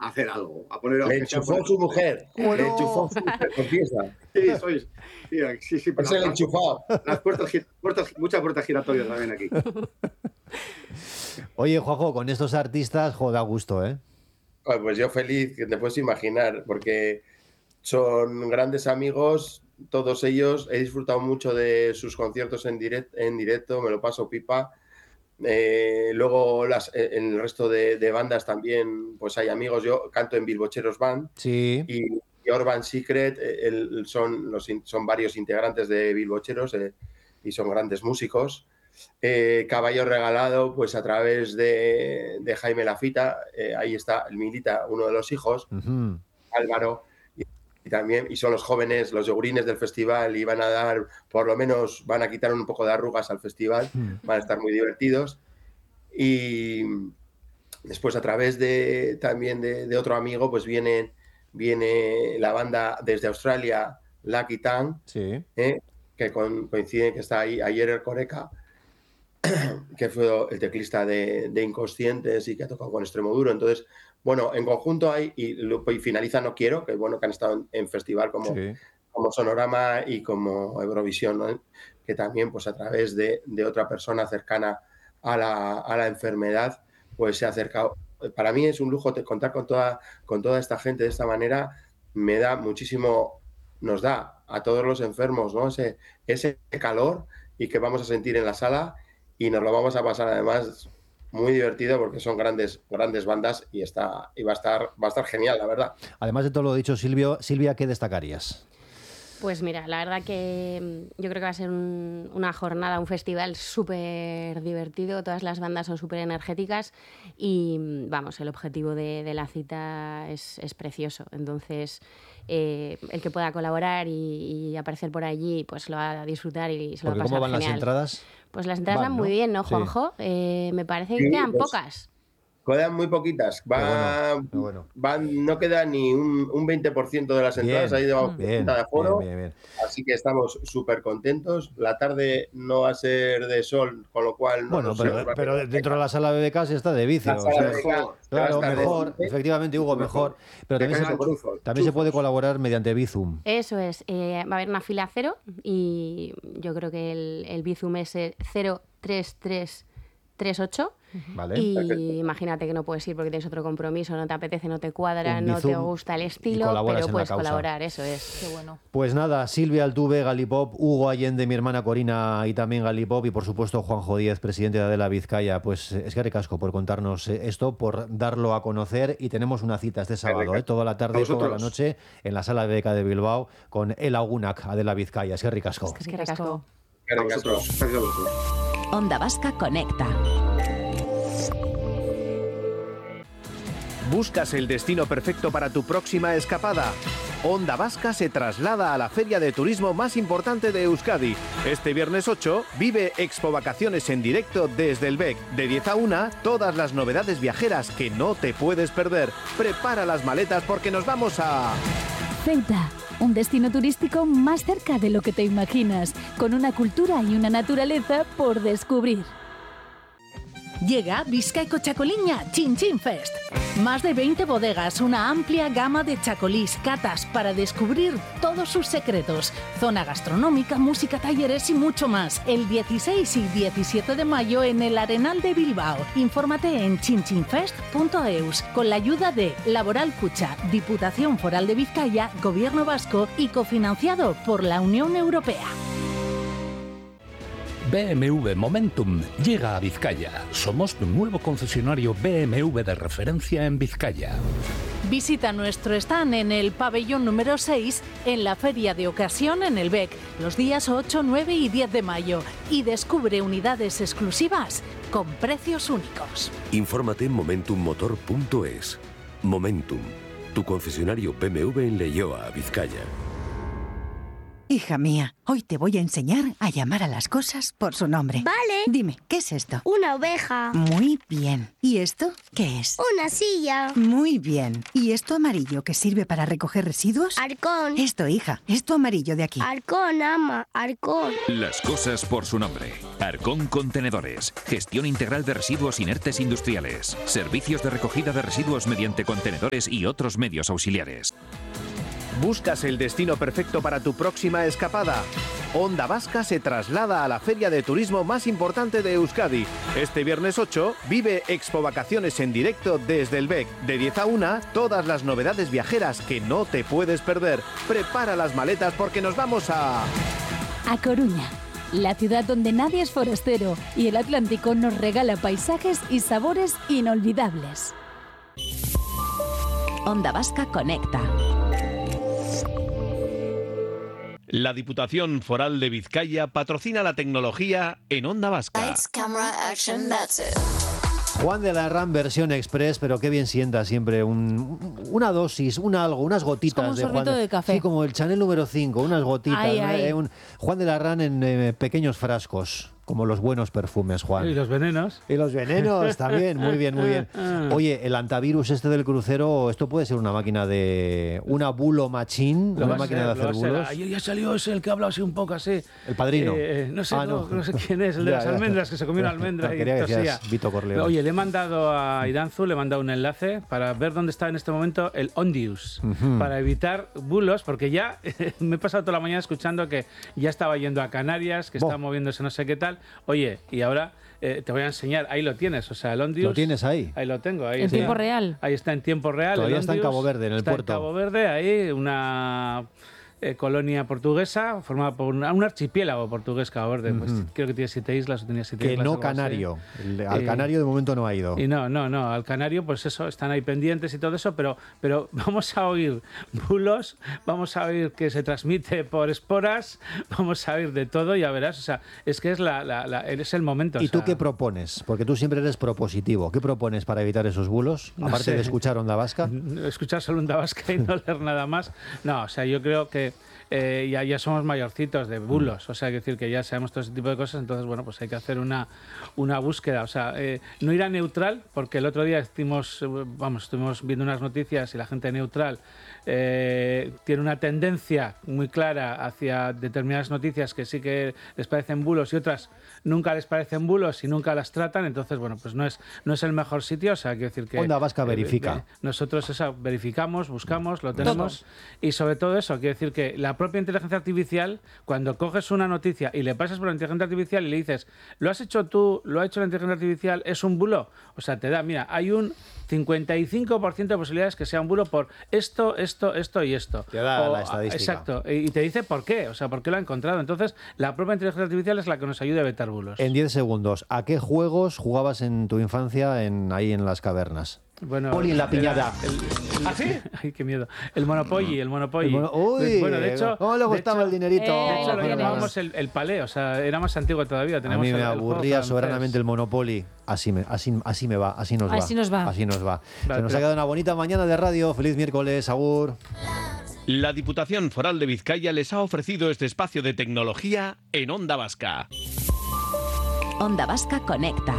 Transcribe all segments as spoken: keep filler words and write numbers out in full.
a hacer algo, a poner... Le enchufó a su mujer, Bueno. le enchufó a su mujer, confiesa. Sí, sois... Sí, sí, sí, Es el enchufado. Las puertas, puertas, muchas puertas giratorias también aquí. Oye, Juanjo, con estos artistas, jo, da gusto, ¿eh? Pues yo feliz, que te puedes imaginar, porque son grandes amigos, todos ellos. He disfrutado mucho de sus conciertos en, direct, en directo, me lo paso pipa. Eh, luego las, en el resto de, de bandas también pues hay amigos. Yo canto en Bilbocheros Band, sí. y, y Urban Secret el, son, los, son varios integrantes de Bilbocheros eh, y son grandes músicos. Eh, Caballo Regalado, pues a través de, de Jaime Lafita, eh, ahí está el Milita, uno de los hijos, uh-huh. Álvaro, y, y también, y son los jóvenes, los yogurines del festival, y van a dar, por lo menos, van a quitar un poco de arrugas al festival, uh-huh. Van a estar muy divertidos. Y después a través de también de, de otro amigo, pues viene, viene la banda desde Australia, Lucky Town, sí. eh, que con, coincide que está ahí ayer el Coreca, que fue el teclista de, de Inconscientes y que ha tocado con Extremoduro. Entonces, bueno, en conjunto hay, y, y finaliza No Quiero, que bueno, que han estado en, en festival como, sí. como Sonorama y como Eurovisión, ¿no? Que también, pues a través de, de otra persona cercana a la, a la enfermedad, pues se ha acercado. Para mí es un lujo contar con toda, con toda esta gente de esta manera. Me da muchísimo, nos da a todos los enfermos, ¿no? Ese, ese calor y que vamos a sentir en la sala. Y nos lo vamos a pasar además muy divertido porque son grandes, grandes bandas y está y va a estar va a estar genial, la verdad. Además de todo lo dicho, Silvio, Silvia, ¿qué destacarías? Pues mira, la verdad que yo creo que va a ser un, una jornada, un festival súper divertido. Todas las bandas son súper energéticas y, vamos, el objetivo de, de la cita es, es precioso. Entonces, eh, el que pueda colaborar y, y aparecer por allí, pues lo va a disfrutar y se lo va a pasar genial. ¿Cómo van genial. las entradas? Pues las entradas van, van muy ¿no? bien, ¿no, Juanjo? Sí. Eh, me parece que sí, quedan pues, pocas. Quedan muy poquitas. Va, bueno, bueno. Van, no queda ni un, un veinte por ciento de las entradas, bien, ahí debajo bien, de aforo. Bien, bien, bien. Así que estamos súper contentos. La tarde no va a ser de sol, con lo cual... No bueno, pero, pero dentro de la sala B B K se está de vicio. La sala o sea, B B K, claro, mejor, de... efectivamente, Hugo, mejor. Pero también, se, también se puede colaborar mediante Bizum. Eso es. Eh, va a haber una fila cero y yo creo que el, el Bizum es cero tres tres tres ocho. Vale. Y perfecto. Imagínate que no puedes ir porque tienes otro compromiso, no te apetece, no te cuadra, Un no te Bizum gusta el estilo, pero puedes colaborar, eso es. Qué bueno. Pues nada, Silvia Altuve, Galipop, Hugo Allende, mi hermana Corina y también Galipop, y por supuesto Juanjo Díez, presidente de Adela Vizcaya. Pues es que recasco por contarnos esto, por darlo a conocer, y tenemos una cita este sábado, ¿eh? Toda la tarde, toda la noche, en la sala B B K de Bilbao, con El Agunac, Adela Vizcaya. Es que recasco. Es que recasco. Onda Vasca Conecta. ¿Buscas el destino perfecto para tu próxima escapada? Onda Vasca se traslada a la feria de turismo más importante de Euskadi. Este viernes ocho vive Expo Vacaciones en directo desde el B E C. De diez a una, todas las novedades viajeras que no te puedes perder. Prepara las maletas porque nos vamos a... Ceuta, un destino turístico más cerca de lo que te imaginas, con una cultura y una naturaleza por descubrir. Llega Bizkaiko Txakoliña Chin Chin Fest. Más de veinte bodegas, una amplia gama de chacolís, catas para descubrir todos sus secretos. Zona gastronómica, música, talleres y mucho más. El dieciséis y diecisiete de mayo en el Arenal de Bilbao. Infórmate en chinchinfest punto eus con la ayuda de Laboral Cucha, Diputación Foral de Vizcaya, Gobierno Vasco y cofinanciado por la Unión Europea. B M W Momentum llega a Vizcaya. Somos tu nuevo concesionario B M W de referencia en Vizcaya. Visita nuestro stand en el pabellón número seis en la Feria de Ocasión en el B E C los días ocho, nueve y diez de mayo y descubre unidades exclusivas con precios únicos. Infórmate en momentum motor punto es. Momentum, tu concesionario B M W en Leioa, Vizcaya. Hija mía, hoy te voy a enseñar a llamar a las cosas por su nombre. Vale. Dime, ¿qué es esto? Una oveja. Muy bien. ¿Y esto qué es? Una silla. Muy bien. ¿Y esto amarillo que sirve para recoger residuos? Arcón. Esto, hija, esto amarillo de aquí. Arcón, ama, Arcón. Las cosas por su nombre. Arcón Contenedores. Gestión integral de residuos inertes industriales. Servicios de recogida de residuos mediante contenedores y otros medios auxiliares. ¿Buscas el destino perfecto para tu próxima escapada? Onda Vasca se traslada a la feria de turismo más importante de Euskadi. Este viernes ocho vive Expo Vacaciones en directo desde el B E C. De diez a una, todas las novedades viajeras que no te puedes perder. Prepara las maletas porque nos vamos a... A Coruña, la ciudad donde nadie es forastero y el Atlántico nos regala paisajes y sabores inolvidables. Onda Vasca conecta. La Diputación Foral de Vizcaya patrocina la tecnología en Onda Vasca. Juan de la Herrán versión express, pero qué bien sienta siempre un, una dosis, un algo, unas gotitas es como un de Juan sorbito de café. Sí, como el Chanel número cinco, unas gotitas. Ay, ¿no? ay. Eh, un Juan de la Herrán en eh, pequeños frascos, como los buenos perfumes, Juan. Y los venenos. Y los venenos también, muy bien, muy bien. Oye, el antivirus este del crucero, esto puede ser una máquina de... Una bulo machine, Lo una va a máquina ser, de lo hacer va a ser. bulos. Ayer ya salió ese, el que ha hablado así un poco así. El padrino. Eh, no sé, Ah, no, no. no sé quién es, el de Ya, las ya. almendras, que se comió una almendra y Quería que tosía. decías Vito Corleone. Oye, le he mandado a Iranzu, le he mandado un enlace para ver dónde está en este momento el Ondius, Ujú. para evitar bulos, porque ya me he pasado toda la mañana escuchando que ya estaba yendo a Canarias, que Bo. estaba moviéndose no sé qué tal. Oye, y ahora... Eh, te voy a enseñar, ahí lo tienes, o sea, el Ondius... ¿Lo tienes ahí? Ahí lo tengo. Ahí En está. tiempo real. Ahí está en tiempo real. Todavía el está en Ondius. Cabo Verde, en el Está puerto. en Cabo Verde, ahí una eh, colonia portuguesa formada por una- un archipiélago portugués, Cabo Verde. Pues Ujú. creo que tiene siete islas o tenía siete Que islas. no algo así. canario. El- al Eh, canario de momento no ha ido. Y no, no, no, al canario pues eso, están ahí pendientes y todo eso, pero, pero vamos a oír bulos, vamos a oír que se transmite por esporas, vamos a oír de todo, ya verás, o sea, es que es, la, la- la- es el momento. ¿Y o tú sea, qué propones? Porque tú siempre eres propositivo. ¿Qué propones para evitar esos bulos? No Aparte sé. de escuchar Onda Vasca. escuchar solo Onda Vasca y no leer nada más. No, o sea, yo creo que eh, ya, ya somos mayorcitos de bulos, o sea, hay que decir que ya sabemos todo ese tipo de cosas, entonces, bueno, pues hay que hacer una, una búsqueda, o sea, eh, no ir a neutral, porque el otro día estuvimos, eh, vamos, estuvimos viendo unas noticias y la gente neutral eh, tiene una tendencia muy clara hacia determinadas noticias que sí que les parecen bulos y otras nunca les parecen bulos y nunca las tratan, entonces, bueno, pues no es, no es el mejor sitio, o sea, quiero decir que... Onda Vasca eh, verifica. eh, nosotros eso, verificamos, buscamos, lo tenemos y sobre todo eso, quiero decir que la propia inteligencia artificial, cuando coges una noticia y le pasas por la inteligencia artificial y le dices, ¿lo has hecho tú? ¿Lo ha hecho la inteligencia artificial? ¿Es un bulo? O sea, te da, mira, hay un cincuenta y cinco por ciento de posibilidades que sea un bulo por esto, esto, esto y esto. Te da O- la estadística. Exacto, y te dice por qué, o sea, por qué lo ha encontrado. Entonces, la propia inteligencia artificial es la que nos ayuda a vetar bulos. En diez segundos, ¿a qué juegos jugabas en tu infancia en, ahí en las cavernas? Bueno, Poli en la piñata. el- el- ¿Ah, sí? Ay, qué miedo. El Monopoly, el Monopoly. El mono- Uy, bueno, de hecho, ¿cómo le de gustaba hecho- el dinerito? De hecho, Eh, lo lo llamábamos el, el palé, o sea, era más antiguo todavía. A Teníamos mí me el- el juego aburría francés. soberanamente el Monopoly. Así, me, así, así me va, así nos va. Así nos va. Así nos va. Vale, Se nos pero- ha quedado una bonita mañana de radio. Feliz miércoles, agur. La Diputación Foral de Vizcaya les ha ofrecido este espacio de tecnología en Onda Vasca. Onda Vasca conecta.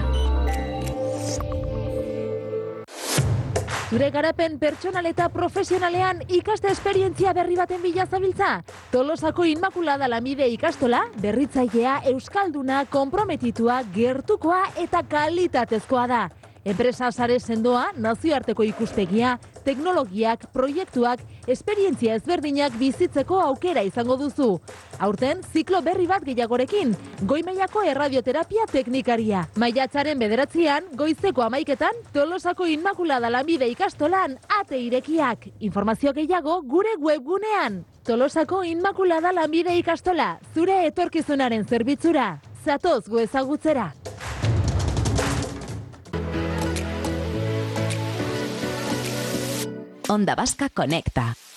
Zure garapen pertsonal eta profesionalean ikaste esperientzia berri baten bila zabiltza? Tolosako Inmaculada Lanbide ikastola, berritzailea, euskalduna, konprometitua, gertukoa eta kalitatezkoa da. Enpresa sare sendoa, nazioarteko ikuspegia, teknologiak, proiektuak, esperientzia ezberdinak bizitzeko aukera izango duzu. Aurten, ziklo berri bat gehiagorekin, goi mailako erradioterapia teknikaria. Maiatzaren bederatzean, goizeko amaiketan, Tolosako Inmaculada Lanbide ikastolan ate irekiak. Informazio gehiago gure webgunean. Tolosako Inmaculada Lanbide ikastola, zure etorkizunaren zerbitzura. Zatoz gu ezagutzera. Onda Vasca conecta.